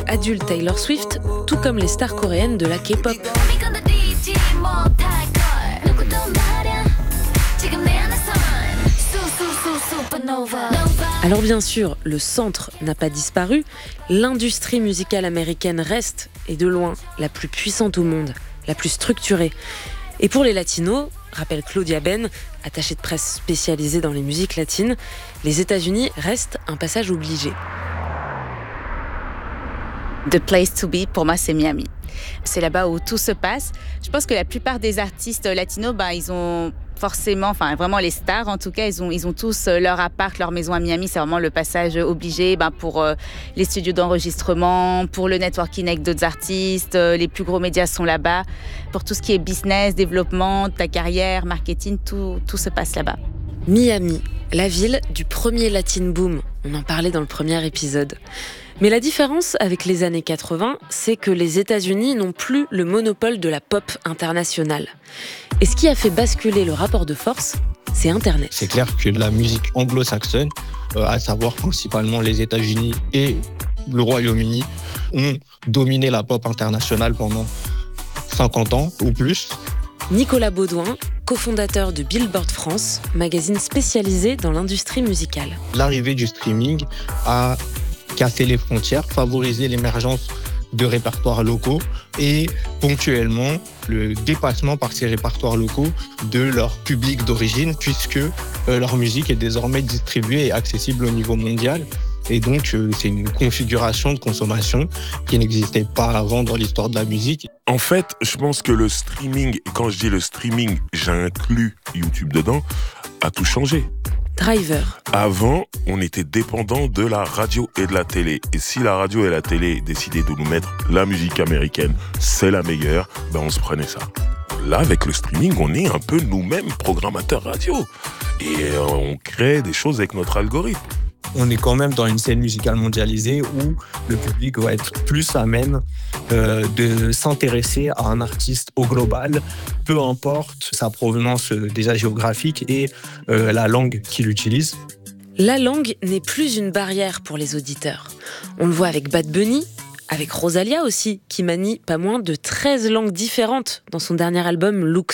adulte Taylor Swift, tout comme les stars coréennes de la K-pop. Alors bien sûr, le centre n'a pas disparu, l'industrie musicale américaine reste, et de loin, la plus puissante au monde, la plus structurée. Et pour les latinos, rappelle Claudia Ben, attachée de presse spécialisée dans les musiques latines, les États-Unis restent un passage obligé. The place to be, pour moi, c'est Miami. C'est là-bas où tout se passe. Je pense que la plupart des artistes latinos, ils ont forcément, vraiment les stars en tout cas, ils ont tous leur appart, leur maison à Miami. C'est vraiment le passage obligé pour les studios d'enregistrement, pour le networking avec d'autres artistes. Les plus gros médias sont là-bas. Pour tout ce qui est business, développement, ta carrière, marketing, tout se passe là-bas. Miami, la ville du premier Latin Boom. On en parlait dans le premier épisode. Mais la différence avec les années 80, c'est que les États-Unis n'ont plus le monopole de la pop internationale. Et ce qui a fait basculer le rapport de force, c'est Internet. C'est clair que la musique anglo-saxonne, à savoir principalement les États-Unis et le Royaume-Uni, ont dominé la pop internationale pendant 50 ans ou plus. Nicolas Baudouin, cofondateur de Billboard France, magazine spécialisé dans l'industrie musicale. L'arrivée du streaming a cassé les frontières, favorisé l'émergence de répertoires locaux et ponctuellement le dépassement par ces répertoires locaux de leur public d'origine puisque leur musique est désormais distribuée et accessible au niveau mondial. Et donc, c'est une configuration de consommation qui n'existait pas avant dans l'histoire de la musique. En fait, je pense que le streaming, et quand je dis le streaming, j'inclus YouTube dedans, a tout changé. Driver. Avant, on était dépendant de la radio et de la télé. Et si la radio et la télé décidaient de nous mettre la musique américaine, c'est la meilleure, on se prenait ça. Là, avec le streaming, on est un peu nous-mêmes programmateurs radio. Et on crée des choses avec notre algorithme. On est quand même dans une scène musicale mondialisée où le public va être plus à même de s'intéresser à un artiste au global, peu importe sa provenance déjà géographique et la langue qu'il utilise. La langue n'est plus une barrière pour les auditeurs. On le voit avec Bad Bunny, avec Rosalia aussi, qui manie pas moins de 13 langues différentes dans son dernier album Looks.